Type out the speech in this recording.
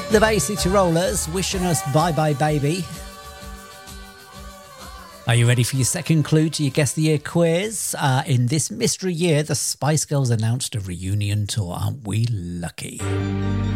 The Bay City Rollers wishing us bye-bye, baby. Are you ready for your second clue to your Guess the Year quiz? In this mystery year, the Spice Girls announced a reunion tour. Aren't we lucky?